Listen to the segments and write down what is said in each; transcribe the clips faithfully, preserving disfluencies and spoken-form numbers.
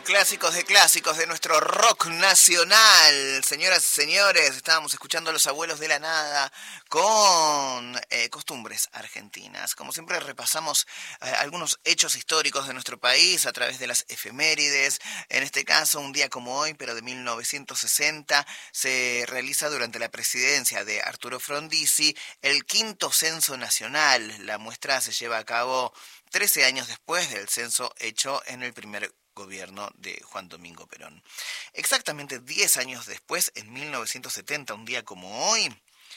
Clásicos de clásicos de nuestro rock nacional. Señoras y señores, estábamos escuchando a Los Abuelos de la Nada con eh, costumbres argentinas. Como siempre repasamos eh, algunos hechos históricos de nuestro país a través de las efemérides. En este caso, un día como hoy, pero de mil novecientos sesenta, se realiza durante la presidencia de Arturo Frondizi el quinto censo nacional. La muestra se lleva a cabo trece años después del censo hecho en el primer gobierno de Juan Domingo Perón. Exactamente diez años después, en mil novecientos setenta, un día como hoy,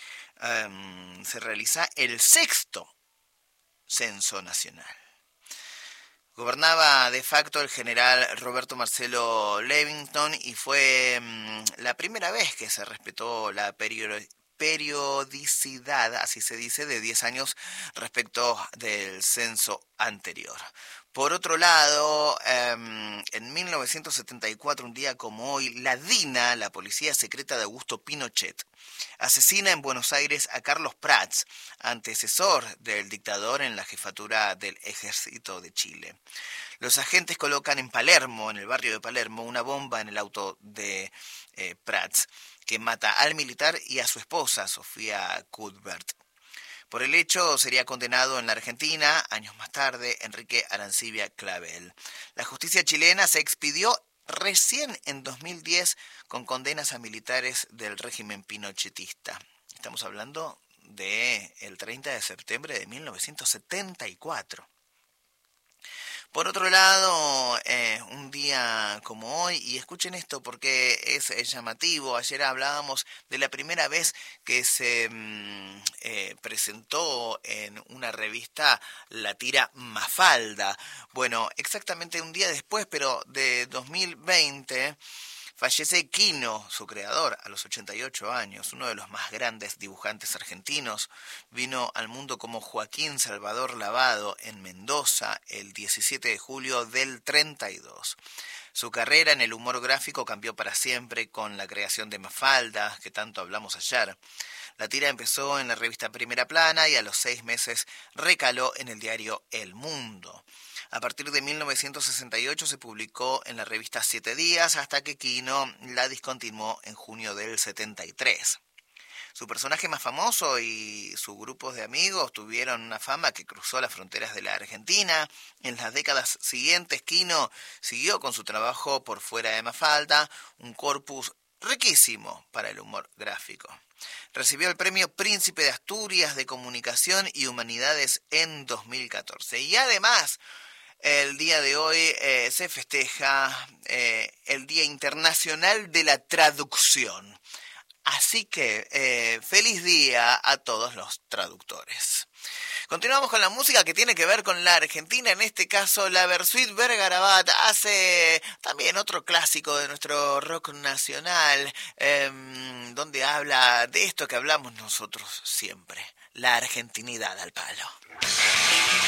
um, se realiza el sexto censo nacional. Gobernaba de facto el general Roberto Marcelo Levington y fue um, la primera vez que se respetó la periodicidad periodicidad, así se dice, de diez años respecto del censo anterior. Por otro lado, eh, en mil novecientos setenta y cuatro, un día como hoy, la DINA, la policía secreta de Augusto Pinochet, asesina en Buenos Aires a Carlos Prats, antecesor del dictador en la jefatura del Ejército de Chile. Los agentes colocan en Palermo, en el barrio de Palermo, una bomba en el auto de eh, Prats, que mata al militar y a su esposa, Sofía Cuthbert. Por el hecho sería condenado en la Argentina, años más tarde, Enrique Arancibia Clavel. La justicia chilena se expidió recién en dos mil diez con condenas a militares del régimen pinochetista. Estamos hablando del treinta de septiembre de mil novecientos setenta y cuatro. Por otro lado, eh, un día como hoy, y escuchen esto porque es, es llamativo, ayer hablábamos de la primera vez que se mm, eh, presentó en una revista la tira Mafalda. Bueno, exactamente un día después, pero de dos mil veinte... fallece Quino, su creador, a los ochenta y ocho años, uno de los más grandes dibujantes argentinos. Vino al mundo como Joaquín Salvador Lavado en Mendoza el diecisiete de julio del treinta y dos. Su carrera en el humor gráfico cambió para siempre con la creación de Mafalda, que tanto hablamos ayer. La tira empezó en la revista Primera Plana y a los seis meses recaló en el diario El Mundo. A partir de mil novecientos sesenta y ocho se publicó en la revista Siete Días hasta que Quino la discontinuó en junio del setenta y tres. Su personaje más famoso y sus grupos de amigos tuvieron una fama que cruzó las fronteras de la Argentina. En las décadas siguientes, Quino siguió con su trabajo por fuera de Mafalda, un corpus riquísimo para el humor gráfico. Recibió el premio Príncipe de Asturias de Comunicación y Humanidades en dos mil catorce. Y además, el día de hoy eh, se festeja eh, el Día Internacional de la Traducción. Así que eh, feliz día a todos los traductores. Continuamos con la música que tiene que ver con la Argentina, en este caso la Versuit Vergarabat hace también otro clásico de nuestro rock nacional, eh, donde habla de esto que hablamos nosotros siempre, la argentinidad al palo.